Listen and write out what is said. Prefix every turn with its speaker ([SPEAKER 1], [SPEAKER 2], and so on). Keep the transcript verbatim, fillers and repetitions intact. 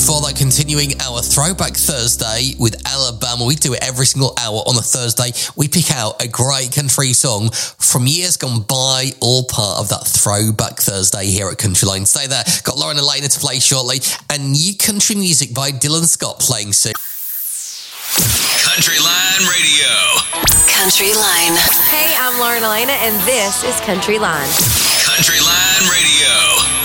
[SPEAKER 1] before that, continuing our Throwback Thursday with Alabama. We do it every single hour on a Thursday. We pick out a great country song from years gone by, all part of that Throwback Thursday here at Country Line. Stay there. Got Lauren Elena to play shortly, and new country music by Dylan Scott playing soon.
[SPEAKER 2] Country Line Radio.
[SPEAKER 3] Country Line.
[SPEAKER 4] Hey, I'm Lauren Elena, and this is Country Line.
[SPEAKER 2] Country Line Radio.